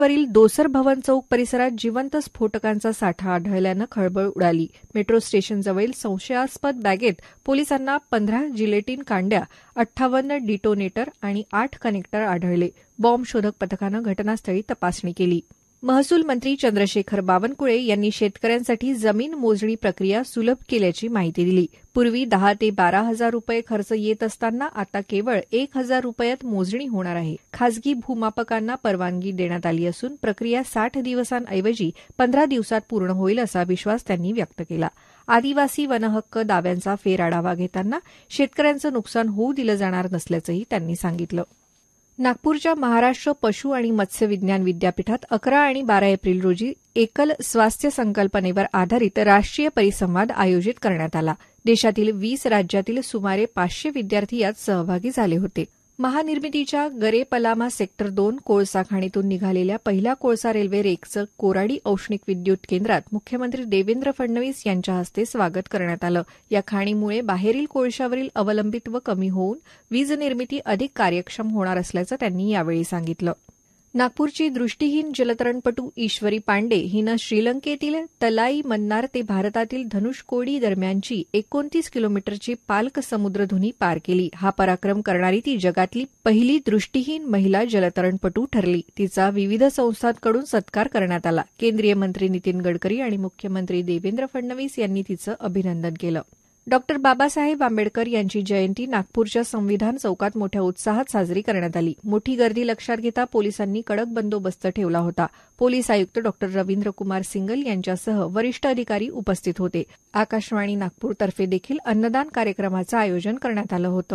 वरील दोसर भवन चौक परिसरात जिवंत स्फोटकांचा साठा आढळल्यानं खळबळ उडाली. मेट्रो स्टेशनजवळील संशयास्पद बॅगेत पोलिसांना 15 जिलेटिन कांड्या, 58 डिटोनेटर आणि 8 कनेक्टर आढळले. बॉम्ब शोधक पथकानं घटनास्थळी तपासणी केली. महसूल मंत्री चंद्रशेखर बावनकुळे यांनी शेतकऱ्यांसाठी जमीन मोजणी प्रक्रिया सुलभ केल्याची माहिती दिली. पूर्वी 10 ते 12 हजार रुपये खर्च येत असताना आता केवळ 1 हजार रुपयात मोजणी होणार आहे. खासगी भूमापकांना परवानगी देण्यात आली असून प्रक्रिया 60 दिवसांऐवजी 15 दिवसात पूर्ण होईल असा विश्वास त्यांनी व्यक्त केला. आदिवासी वनहक्क दाव्यांचा फेरआढावा घेताना शेतकऱ्यांचं नुकसान होऊ दिलं जाणार नसल्याचंही त्यांनी सांगितलं. नागपूरच्या महाराष्ट्र पशु आणि मत्स्य विज्ञान विद्यापीठात 11 आणि 12 एप्रिल रोजी एकल स्वास्थ्य संकल्पनेवर आधारित राष्ट्रीय परिसंवाद आयोजित करण्यात आला. देशातील 20 राज्यातील सुमारे 500 विद्यार्थी यात सहभागी झाले होते. महानिर्मितीच्या गरेपलामा सेक्टर 2 कोळसा खाणीतून निघालेल्या पहिल्या कोळसा रेल्वे रेकचं कोराडी औष्णिक विद्युत केंद्रात मुख्यमंत्री देवेंद्र फडणवीस यांच्या हस्ते स्वागत करण्यात आलं. या खाणीमुळे बाहेरील कोळशावरील अवलंबित्व कमी होऊन वीज निर्मिती अधिक कार्यक्षम होणार असल्याचं त्यांनी यावेळी सांगितलं. नागपूरची दृष्टीहीन जलतरणपटू ईश्वरी पांडे हिनं श्रीलंकेतील तलाई मन्नार ते भारतातील धनुषकोडी दरम्यानची 29 किलोमीटरची पाल्क समुद्रधुनी पार केली. हा पराक्रम करणारी ती जगातली पहिली दृष्टीहीन महिला जलतरणपटू ठरली. तिचा विविध संस्थांकडून सत्कार करण्यात आला. केंद्रीय मंत्री नितीन गडकरी आणि मुख्यमंत्री देवेंद्र फडणवीस यांनी तिचं अभिनंदन केलं. डॉ. बाबासाहेब आंबेडकर यांची जयंती नागपूरच्या संविधान चौकात मोठ्या उत्साहात साजरी करण्यात आली. मोठी गर्दी लक्षात घेता पोलिसांनी कडक बंदोबस्त ठेवला होता. पोलीस आयुक्त डॉ. रवींद्र कुमार सिंगल यांच्यासह वरिष्ठ अधिकारी उपस्थित होते. आकाशवाणी नागपूरतर्फे देखील अन्नदान कार्यक्रमाचं आयोजन करण्यात आलं होतं.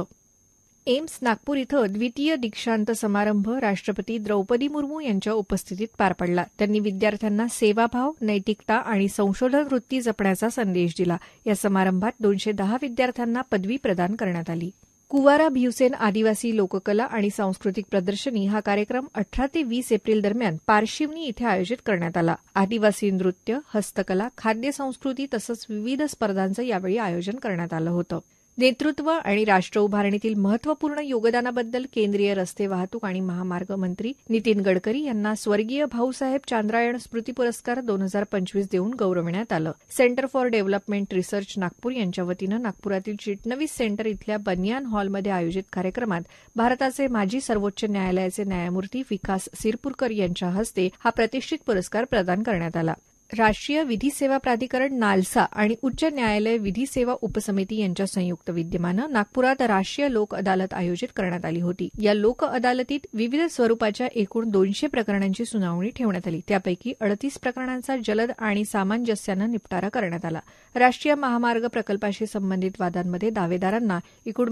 एम्स नागपूर इथं द्वितीय दीक्षांत समारंभ राष्ट्रपती द्रौपदी मुर्मू यांच्या उपस्थितीत पार पडला. त्यांनी विद्यार्थ्यांना सेवाभाव, नैतिकता आणि संशोधन वृत्ती जपण्याचा संदेश दिला. या समारंभात 210 विद्यार्थ्यांना पदवी प्रदान करण्यात आली. कुवारा भिवसेन आदिवासी लोककला आणि सांस्कृतिक प्रदर्शनी हा कार्यक्रम 18 ते 20 एप्रिल दरम्यान पारशिवनी इथे आयोजित करण्यात आला. आदिवासी नृत्य, हस्तकला, खाद्य संस्कृती तसंच विविध स्पर्धांचं यावेळी आयोजन करण्यात आलं होतं. नेतृत्व आणि राष्ट्र उभारणीतील महत्वपूर्ण योगदानाबद्दल केंद्रीय रस्ते वाहतूक आणि महामार्ग मंत्री नितीन गडकरी यांना स्वर्गीय भाऊसाहेब चांद्रायण स्मृती पुरस्कार 2025 देऊन गौरवण्यात आलं. Centre for development research Nagpur यांच्या वतीनं नागपुरातील चिटणवीस सेंटर इथल्या बनियान हॉलमध्ये आयोजित कार्यक्रमात भारताचे माजी सर्वोच्च न्यायालयाचे न्यायमूर्ती विकास सिरपुरकर यांच्या हस्ते हा प्रतिष्ठित पुरस्कार प्रदान करण्यात आला. राष्ट्रीय विधी सेवा प्राधिकरण नालसा आणि उच्च न्यायालय विधी सेवा उपसमिती यांच्या संयुक्त विद्यमानं नागपुरात राष्ट्रीय लोक अदालत आयोजित करण्यात आली होती. या लोक अदालतीत विविध स्वरूपाच्या एकूण 200 प्रकरणांची सुनावणी ठेवण्यात आली. त्यापैकी 38 प्रकरणांचा जलद आणि सामंजस्यानं निपटारा करण्यात आला. राष्ट्रीय महामार्ग प्रकल्पाशी संबंधित वादांमध्ये दावेदारांना एकूण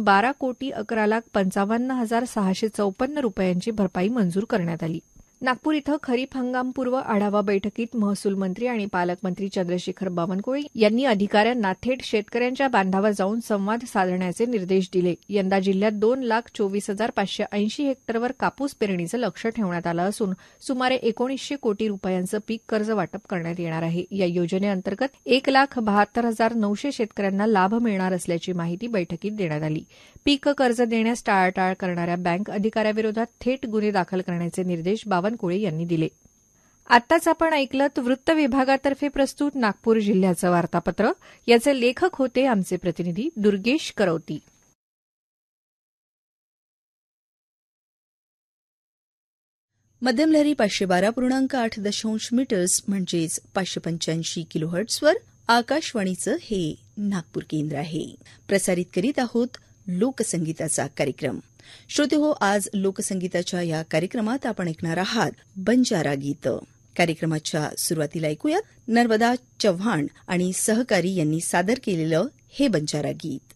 12,55,654 रुपयांची भरपाई मंजूर करण्यात आली. नागपूर इथं खरीप हंगामपूर्व आढावा बैठकीत महसूल मंत्री आणि पालकमंत्री चंद्रशेखर बावनकुळे यांनी अधिकाऱ्यांना थेट शेतकऱ्यांच्या बांधावर जाऊन संवाद साधण्याचे निर्देश दिले. यंदा जिल्ह्यात 2,24,580 हेक्टरवर कापूस पेरणीचं लक्ष्य ठेवण्यात आलं असून सुमारे 1900 कोटी रुपयांचं पीक कर्ज वाटप करण्यात येणार आहे. या योजनेअंतर्गत 1,72,900 शेतकऱ्यांना लाभ मिळणार असल्याची माहिती बैठकीत देण्यात आली. पीक कर्ज देण्यास टाळाटाळ करणाऱ्या बँक अधिकाऱ्याविरोधात थेट गुन्हे दाखल करण्याचे निर्देश बावनकुळे यांनी दिले. आत्ताच आपण ऐकलं वृत्त विभागातर्फे प्रस्तुत नागपूर जिल्ह्याचं वार्तापत्र. याचे लेखक होते आमचे प्रतिनिधी दुर्गेश करौती. मध्यम लहरी 512.8 मीटर्स म्हणजेच 585 किलोहर्ट्झवर आकाशवाणीचं हे नागपूर केंद्र आहे. प्रसारित करीत आहोत लोकसंगीताचा कार्यक्रम. श्रोते हो, आज लोकसंगीताच्या या कार्यक्रमात आपण ऐकणार आहात बंजारा गीत. कार्यक्रमाच्या सुरुवातीला ऐकूयात नर्मदा चव्हाण आणि सहकारी यांनी सादर केलेलं हे बंजारा गीत.